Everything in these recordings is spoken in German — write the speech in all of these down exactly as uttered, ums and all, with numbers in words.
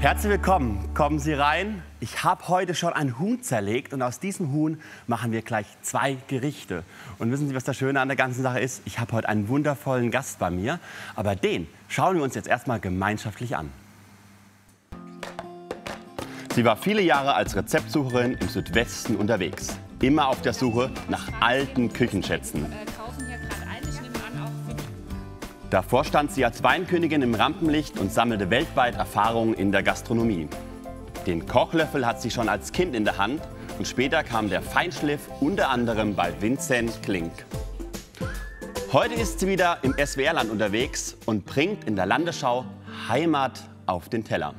Herzlich willkommen, kommen Sie rein. Ich habe heute schon ein Huhn zerlegt und aus diesem Huhn machen wir gleich zwei Gerichte. Und wissen Sie, was das Schöne an der ganzen Sache ist? Ich habe heute einen wundervollen Gast bei mir, aber den schauen wir uns jetzt erstmal gemeinschaftlich an. Sie war viele Jahre als Rezeptsucherin im Südwesten unterwegs, immer auf der Suche nach alten Küchenschätzen. Davor stand sie als Weinkönigin im Rampenlicht und sammelte weltweit Erfahrungen in der Gastronomie. Den Kochlöffel hat sie schon als Kind in der Hand und später kam der Feinschliff unter anderem bei Vincent Klink. Heute ist sie wieder im S W R-Land unterwegs und bringt in der Landesschau Heimat auf den Teller.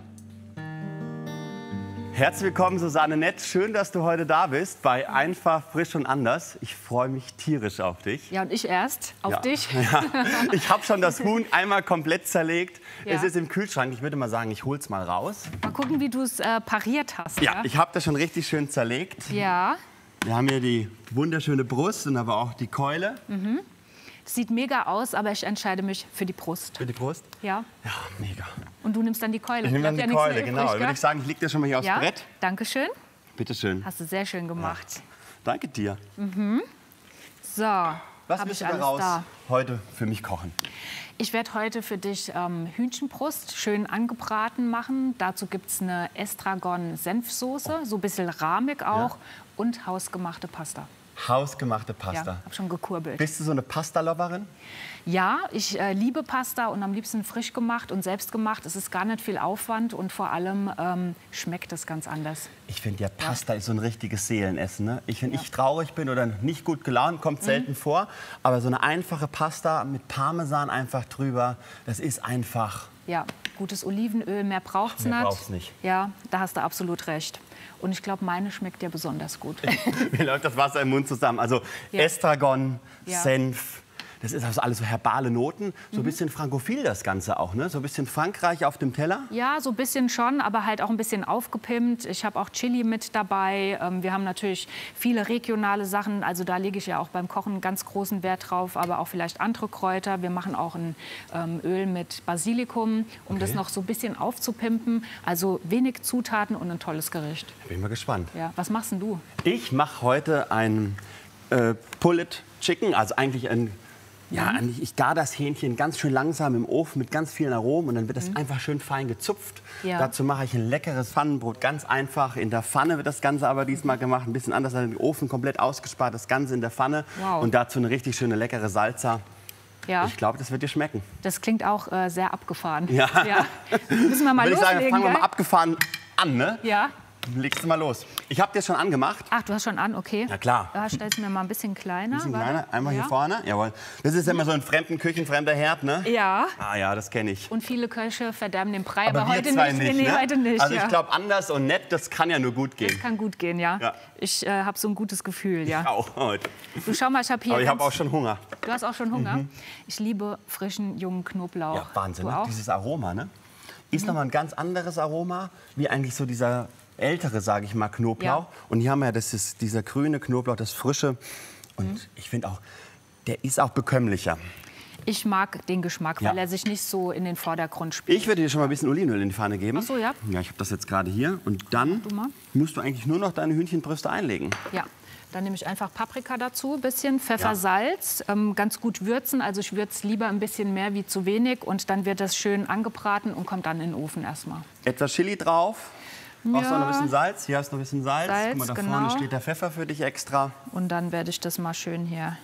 Herzlich willkommen, Susanne Nett. Schön, dass du heute da bist bei Einfach, frisch und anders. Ich freue mich tierisch auf dich. Ja, und ich erst auf ja. dich. Ja. Ich habe schon das Huhn einmal komplett zerlegt. Ja. Es ist im Kühlschrank. Ich würde mal sagen, ich hole es mal raus. Mal gucken, wie du es äh, pariert hast. Ja, Ja, ich habe das schon richtig schön zerlegt. Ja. Wir haben hier die wunderschöne Brust und aber auch die Keule. Mhm. Sieht mega aus, aber ich entscheide mich für die Brust. Für die Brust? Ja. Ja, mega. Und du nimmst dann die Keule. Ich nehme dann die ja Keule, Keule, genau. Übrig, Dann würde ich sagen, ich lege das schon mal hier aufs ja? Brett. Danke schön. Bitte schön. Hast du sehr schön gemacht. Ja. Danke dir. Mhm. So, was hab willst ich du alles daraus da. heute für mich kochen? Ich werde heute für dich ähm, Hühnchenbrust schön angebraten machen. Dazu gibt es eine Estragon-Senfsoße, oh. so ein bisschen rahmig auch, ja. und hausgemachte Pasta. Hausgemachte Pasta. Ja, hab schon gekurbelt. Bist du so eine Pasta-Loverin? Ja, ich äh, liebe Pasta und am liebsten frisch gemacht und selbst gemacht. Es ist gar nicht viel Aufwand und vor allem ähm, schmeckt es ganz anders. Ich finde ja, Pasta ja. ist so ein richtiges Seelenessen. Ne? Ich, wenn ja. ich traurig bin oder nicht gut gelaunt, kommt selten mhm. vor. Aber so eine einfache Pasta mit Parmesan einfach drüber, das ist einfach... Ja, gutes Olivenöl, mehr braucht es nicht. Mehr braucht's nicht. Ja, da hast du absolut recht. Und ich glaube, meine schmeckt dir besonders gut. Mir läuft das Wasser im Mund zusammen. Also ja. Estragon, ja. Senf, das ist also alles so herbale Noten. So ein bisschen frankophil das Ganze auch, ne? So ein bisschen Frankreich auf dem Teller. Ja, so ein bisschen schon, aber halt auch ein bisschen aufgepimpt. Ich habe auch Chili mit dabei. Wir haben natürlich viele regionale Sachen. Also da lege ich ja auch beim Kochen ganz großen Wert drauf. Aber auch vielleicht andere Kräuter. Wir machen auch ein ähm, Öl mit Basilikum, um okay. das noch so ein bisschen aufzupimpen. Also wenig Zutaten und ein tolles Gericht. Bin mal gespannt. Ja, was machst denn du? Ich mache heute ein äh, Pulled Chicken, also eigentlich ein Ja, ich gar das Hähnchen ganz schön langsam im Ofen mit ganz vielen Aromen und dann wird das mhm. einfach schön fein gezupft. Ja. Dazu mache ich ein leckeres Pfannenbrot, ganz einfach. In der Pfanne wird das Ganze aber diesmal gemacht, ein bisschen anders als im Ofen, komplett ausgespart, das Ganze in der Pfanne. Wow. Und dazu eine richtig schöne leckere Salsa. Ja. Ich glaube, das wird dir schmecken. Das klingt auch äh, sehr abgefahren. Ja. ja. Müssen wir mal Würde loslegen, ich sagen, fangen wir gell? mal abgefahren an, ne? Ja. Legst du mal los. Ich habe dir schon angemacht. Ach, du hast schon an, okay. Ja, klar. Da stellst du mir mal ein bisschen kleiner. Ein bisschen warte. kleiner, einmal ja. hier vorne. Jawohl. Das ist immer so in fremden Küchen, fremder Herd, ne? Ja. Ah ja, das kenne ich. Und viele Köche verderben den Brei, aber, aber heute zwei nicht. nicht Nee, ne? heute nicht. Also ja. ich glaube, anders und nett, das kann ja nur gut gehen. Das kann gut gehen, ja. ja. Ich äh, habe so ein gutes Gefühl, ja. Ich auch heute. Du schau mal, ich habe hier. Aber ich habe auch schon Hunger. Du hast auch schon Hunger? Mhm. Ich liebe frischen, jungen Knoblauch. Ja, Wahnsinn, du ne? auch? Dieses Aroma, ne? Ist mhm. noch mal ein ganz anderes Aroma, wie eigentlich so dieser ältere, sage ich mal, Knoblauch. Ja. Und hier haben wir ja das ist dieser grüne Knoblauch, das frische. Und mhm. ich finde auch, der ist auch bekömmlicher. Ich mag den Geschmack, ja. weil er sich nicht so in den Vordergrund spielt. Ich würde dir schon mal ein bisschen Olivenöl in die Pfanne geben. Ach so, ja. Ja, ich habe das jetzt gerade hier. Und dann du musst du eigentlich nur noch deine Hühnchenbrüste einlegen. Ja. Dann nehme ich einfach Paprika dazu, ein bisschen Pfeffer, ja. Salz, ähm, ganz gut würzen. Also ich würze lieber ein bisschen mehr wie zu wenig. Und dann wird das schön angebraten und kommt dann in den Ofen erstmal. Etwas Chili drauf. Brauchst du ja. noch ein bisschen Salz? Hier hast du noch ein bisschen Salz. Salz Guck mal, da genau. vorne steht der Pfeffer für dich extra. Und dann werde ich das mal schön hier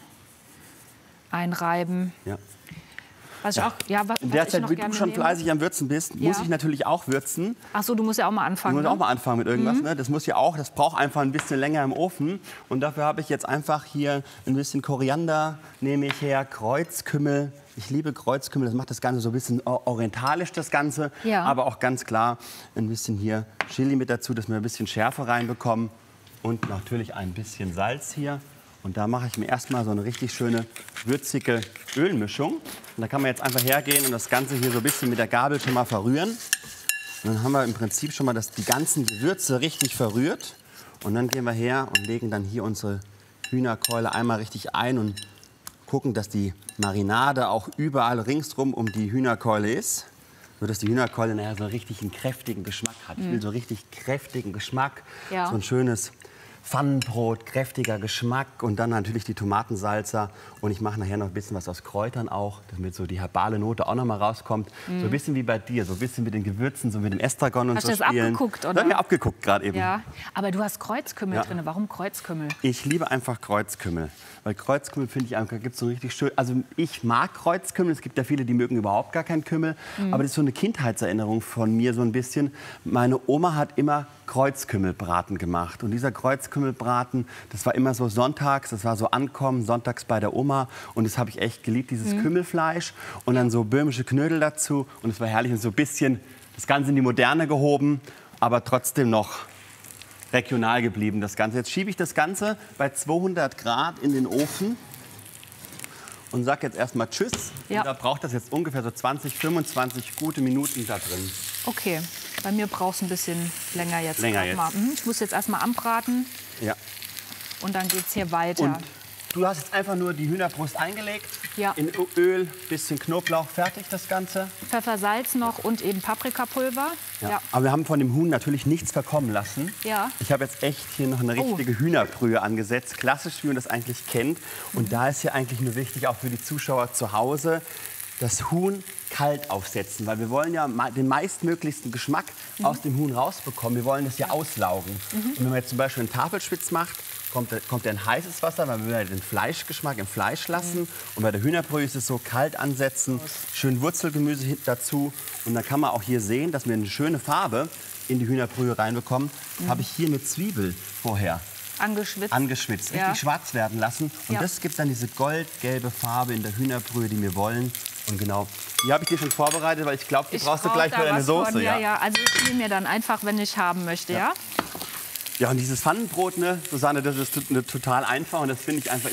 einreiben. Ja. Was ich ja. auch, ja, was, In der was Zeit, ich noch wie gerne du schon nehme. fleißig am Würzen bist, ja. muss ich natürlich auch würzen. Ach so, du musst ja auch mal anfangen. Du musst ne? auch mal anfangen mit irgendwas. Mhm. Ne? Das muss ja auch, das braucht einfach ein bisschen länger im Ofen. Und dafür habe ich jetzt einfach hier ein bisschen Koriander, nehme ich her, Kreuzkümmel. Ich liebe Kreuzkümmel, das macht das Ganze so ein bisschen orientalisch, das Ganze. Ja. Aber auch ganz klar ein bisschen hier Chili mit dazu, dass wir ein bisschen Schärfe reinbekommen. Und natürlich ein bisschen Salz hier. Und da mache ich mir erstmal so eine richtig schöne würzige Ölmischung. Und da kann man jetzt einfach hergehen und das Ganze hier so ein bisschen mit der Gabel schon mal verrühren. Und dann haben wir im Prinzip schon mal das, die ganzen Gewürze richtig verrührt. Und dann gehen wir her und legen dann hier unsere Hühnerkeule einmal richtig ein und gucken, dass die Marinade auch überall ringsrum um die Hühnerkeule ist. so dass die Hühnerkeule nachher so einen richtigen kräftigen Geschmack hat. Ich will so richtig kräftigen Geschmack, Ja. so ein schönes Pfannenbrot, kräftiger Geschmack und dann natürlich die Tomatensalsa. Und ich mache nachher noch ein bisschen was aus Kräutern auch, damit so die herbale Note auch noch mal rauskommt. So ein bisschen wie bei dir, so ein bisschen mit den Gewürzen, so mit dem Estragon und Hast so du das spielen. abgeguckt, oder? Das hab ich abgeguckt gerade eben. Ja, aber du hast Kreuzkümmel Ja. drin. Warum Kreuzkümmel? Ich liebe einfach Kreuzkümmel. Weil Kreuzkümmel finde ich einfach, gibt so richtig schön. Also ich mag Kreuzkümmel. Es gibt ja viele, die mögen überhaupt gar keinen Kümmel. Mhm. Aber das ist so eine Kindheitserinnerung von mir so ein bisschen. Meine Oma hat immer Kreuzkümmelbraten gemacht. Und dieser Kreuzkümmelbraten, das war immer so sonntags, das war so Ankommen, sonntags bei der Oma. Und das habe ich echt geliebt, dieses Mhm. Kümmelfleisch. Und dann so böhmische Knödel dazu. Und es war herrlich und so ein bisschen das Ganze in die Moderne gehoben, aber trotzdem noch regional geblieben, das Ganze. Jetzt schiebe ich das Ganze bei zweihundert Grad in den Ofen und sage jetzt erstmal Tschüss. Ja. Und da braucht das jetzt ungefähr so zwanzig, fünfundzwanzig gute Minuten da drin. Okay, bei mir brauchst du ein bisschen länger jetzt. Länger Warte jetzt. Mal. Mhm, ich muss jetzt erstmal anbraten Ja. und dann geht's hier weiter. Und du hast jetzt einfach nur die Hühnerbrust eingelegt, Ja. in Öl, bisschen Knoblauch, fertig das Ganze. Pfeffer, Salz noch und eben Paprikapulver. Ja. Aber wir haben von dem Huhn natürlich nichts verkommen lassen. Ja. Ich habe jetzt echt hier noch eine Oh. richtige Hühnerbrühe angesetzt, klassisch wie man das eigentlich kennt. Und Mhm. da ist ja eigentlich nur wichtig, auch für die Zuschauer zu Hause, das Huhn kalt aufsetzen, weil wir wollen ja ma- den meistmöglichsten Geschmack Mhm. aus dem Huhn rausbekommen. Wir wollen das ja auslaugen. Und wenn man jetzt zum Beispiel einen Tafelspitz macht, kommt, der- kommt der in heißes Wasser, weil wir ja den Fleischgeschmack im Fleisch lassen. Mhm. Und bei der Hühnerbrühe ist es so kalt ansetzen, schön Wurzelgemüse hin- dazu. Und dann kann man auch hier sehen, dass wir eine schöne Farbe in die Hühnerbrühe reinbekommen. Mhm. Habe ich hier eine Zwiebel vorher Angeschwitzt. angeschwitzt, richtig Ja. schwarz werden lassen. Und Ja. das gibt dann diese goldgelbe Farbe in der Hühnerbrühe, die wir wollen. Und genau, die habe ich dir schon vorbereitet, weil ich glaube, die Ich brauchst du brauch gleich da für deine was Soße. von. Ja, Ja. ja, also ich nehme mir dann einfach, wenn ich haben möchte, ja? Ja, und dieses Pfannenbrot, ne, Susanne, das ist t- ne, total einfach und das finde ich einfach